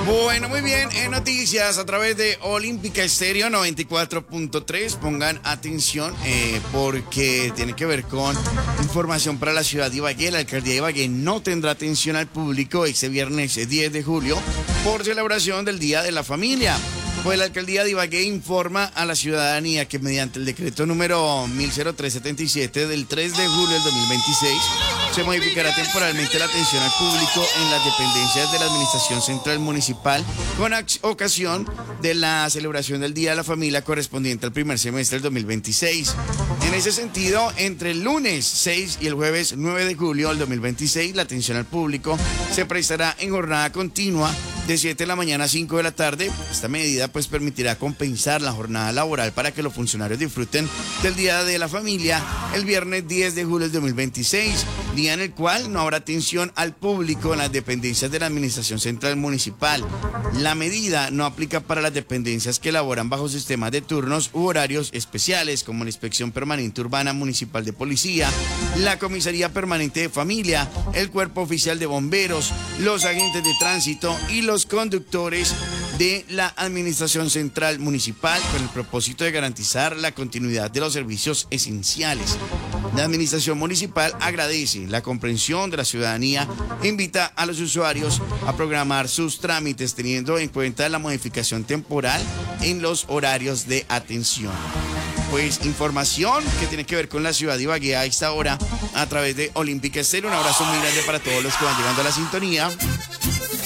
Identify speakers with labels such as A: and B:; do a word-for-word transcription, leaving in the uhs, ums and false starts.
A: Bueno, muy bien, en noticias a través de Olímpica Estéreo noventa y cuatro punto tres. Pongan atención eh, porque tiene que ver con información para la ciudad de Ibagué. La alcaldía de Ibagué no tendrá atención al público este viernes diez de julio por celebración del Día de la Familia. Pues la alcaldía de Ibagué informa a la ciudadanía que mediante el decreto número mil trescientos setenta y siete del tres de julio del dos mil veintiséis se modificará temporalmente la atención al público en las dependencias de la Administración Central Municipal con ocasión de la celebración del Día de la Familia correspondiente al primer semestre del dos mil veintiséis. En ese sentido, entre el lunes seis y el jueves nueve de julio del dos mil veintiséis, la atención al público se prestará en jornada continua de siete de la mañana a cinco de la tarde. Esta medida pues permitirá compensar la jornada laboral para que los funcionarios disfruten del Día de la Familia el viernes diez de julio del dos mil veintiséis, día en el cual no habrá atención al público en las dependencias de la Administración Central Municipal. La medida no aplica para las dependencias que elaboran bajo sistemas de turnos u horarios especiales, como la Inspección Permanente Urbana Municipal de Policía, la Comisaría Permanente de Familia, el Cuerpo Oficial de Bomberos, los agentes de tránsito y los conductores de la Administración Central Municipal, con el propósito de garantizar la continuidad de los servicios esenciales. La Administración Municipal agradece la comprensión de la ciudadanía e invita a los usuarios a programar sus trámites teniendo en cuenta la modificación temporal en los horarios de atención. Pues información que tiene que ver con la ciudad de Ibagué a esta hora a través de Olímpica Estéreo. Un abrazo muy grande para todos los que van llegando a la sintonía.